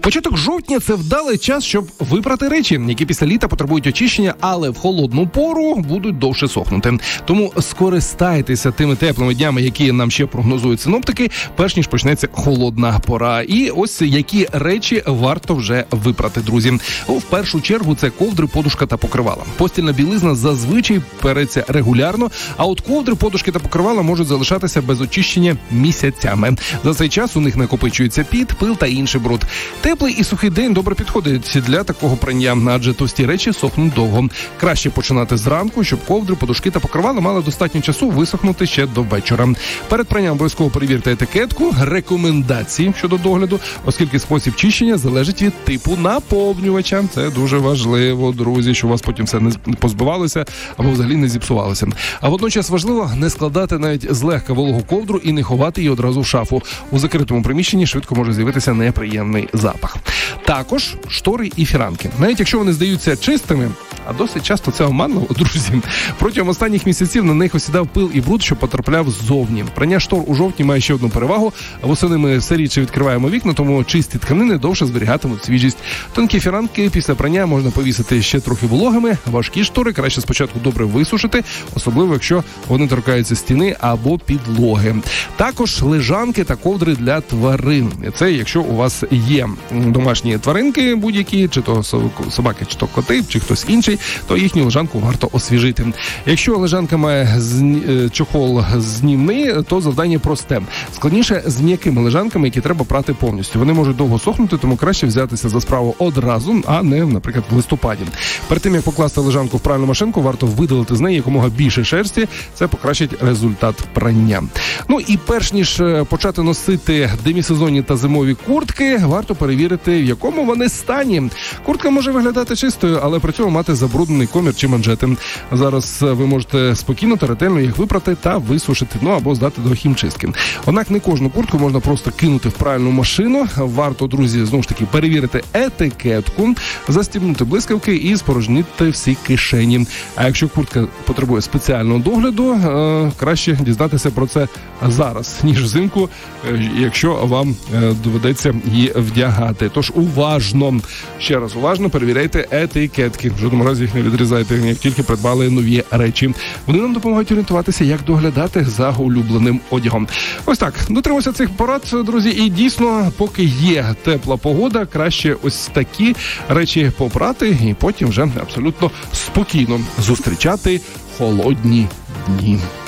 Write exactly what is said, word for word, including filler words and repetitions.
Початок жовтня – це вдалий час, щоб випрати речі, які після літа потребують очищення, але в холодну пору будуть довше сохнути. Тому скористайтеся тими теплими днями, які нам ще прогнозують синоптики, перш ніж почнеться холодна пора. І ось які речі варто вже випрати, друзі. В першу чергу це ковдри, подушка та покривала. Постільна білизна зазвичай переться регулярно, а от ковдри, подушки та покривала можуть залишатися без очищення місяцями. За цей час у них накопичується піт, пил та інший бруд. Теплий і сухий день добре підходить для такого прання, адже товсті речі сохнуть довго. Краще починати зранку, щоб ковдри, подушки та покривала мали достатньо часу висохнути ще до вечора. Перед пранням обов'язково перевірте етикетку, рекомендації щодо догляду, оскільки спосіб чищення залежить від типу наповнювача. Це дуже важливо, друзі, щоб у вас потім все не позбивалося або взагалі не зіпсувалося. А водночас важливо не складати навіть злегка вологу ковдру і не ховати її одразу в шафу. У закритому приміщенні швидко може з'явитися неприємний запах. Також штори і фіранки. Навіть якщо вони здаються чистими, а досить часто це оманливо, друзі. Протягом останніх місяців на них осідав пил і бруд, що потрапляв ззовні. Прання штор у жовтні має ще одну перевагу. Восени ми все рідше відкриваємо вікна, тому чисті тканини довше зберігатимуть свіжість. Тонкі фіранки після прання можна повісити ще трохи вологими. Важкі штори краще спочатку добре висушити, особливо якщо вони торкаються стіни або підлоги. Також лежанки та ковдри для тварин. Це якщо у вас є домашні тваринки будь-які, чи то собаки, чи то коти, чи хтось інший, то їхню лежанку варто освіжити. Якщо лежанка має зні... чохол знімний, то завдання просте. Складніше з м'якими лежанками, які треба прати повністю. Вони можуть довго сохнути, тому краще взятися за справу одразу, а не, наприклад, в листопаді. Перед тим, як покласти лежанку в пральну машинку, варто видалити з неї якомога більше шерсті. Це покращить результат прання. Ну і перш ніж почати носити демісезонні та зимові куртки, варто перевірити, в якому вони стані. Куртка може виглядати чистою, але при цьому мати забруднений комір чи манжети. Зараз ви можете спокійно та ретельно їх випрати та висушити, ну або здати до хімчистки. Однак не кожну куртку можна просто кинути в пральну машину. Варто, друзі, знову ж таки перевірити етикетку, застібнути блискавки і спорожнити всі кишені. А якщо куртка потребує спеціального догляду, е- краще дізнатися про це зараз, ніж взимку, е- якщо вам е- доведеться її вдягати. Тож уважно, ще раз уважно перевіряйте етикетки. В жодному разі їх не відрізайте, як тільки придбали нові речі. Вони нам допомагають орієнтуватися, як доглядати за улюбленим одягом. Ось так, дотримуйся цих порад, друзі, і дійсно, поки є тепла погода, краще ось такі речі попрати і потім вже абсолютно спокійно зустрічати холодні дні.